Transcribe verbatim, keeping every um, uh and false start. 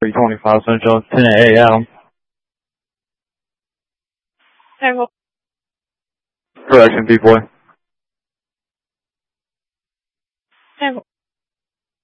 three twenty-five Central, ten A M. Tango. Correction, B-boy. Tango.